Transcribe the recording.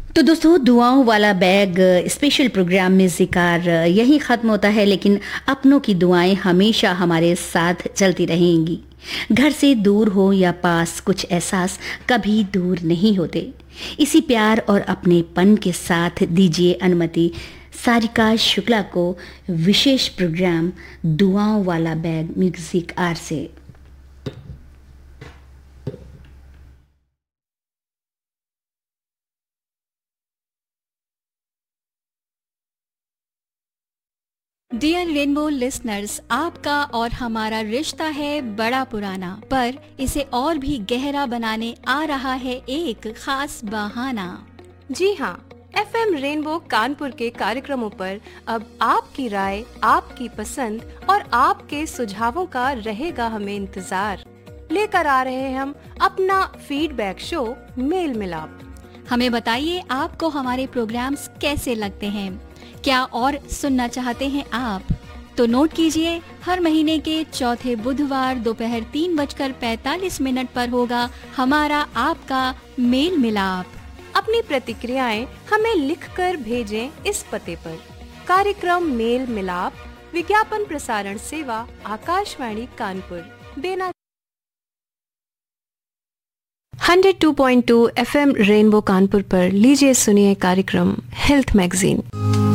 तो दोस्तों, दुआओं वाला बैग स्पेशल प्रोग्राम में जिक्र यही ख़त्म होता है, लेकिन अपनों की दुआएं हमेशा हमारे साथ चलती रहेंगी। घर से दूर हो या पास, कुछ एहसास कभी दूर नहीं होते। इसी प्यार और अपनेपन के साथ दीजिए अनुमति सारिका शुक्ला को विशेष प्रोग्राम दुआओं वाला बैग म्यूजिक आर से। डियर रेनबो लिसनर्स, आपका और हमारा रिश्ता है बड़ा पुराना, पर इसे और भी गहरा बनाने आ रहा है एक खास बहाना। जी हाँ, एफएम रेनबो कानपुर के कार्यक्रमों पर अब आपकी राय, आपकी पसंद और आपके सुझावों का रहेगा हमें इंतजार। लेकर आ रहे हैं हम अपना फीडबैक शो मेल मिलाप। हमें बताइए आपको हमारे प्रोग्राम्स कैसे लगते हैं, क्या और सुनना चाहते हैं आप? तो नोट कीजिए, हर महीने के चौथे बुधवार दोपहर 3:45 पर होगा हमारा आपका मेल मिलाप। अपनी प्रतिक्रियाएं हमें लिखकर भेजें इस पते पर। कार्यक्रम मेल मिलाप, विज्ञापन प्रसारण सेवा, आकाशवाणी कानपुर, देना 102.2 एफएम रेनबो कानपुर पर लीजिए सुनिए कार्यक्रम हेल्थ मैगजीन।